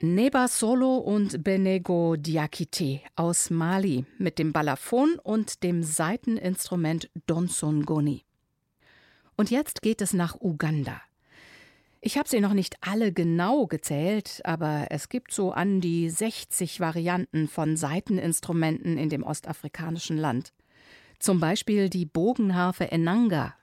Neba Solo und Benego Diakité aus Mali mit dem Balafon und dem Saiteninstrument Donsongoni. Und jetzt geht es nach Uganda. Ich habe sie noch nicht alle genau gezählt, aber es gibt so an die 60 Varianten von Saiteninstrumenten in dem ostafrikanischen Land. Zum Beispiel die Bogenharfe Enanga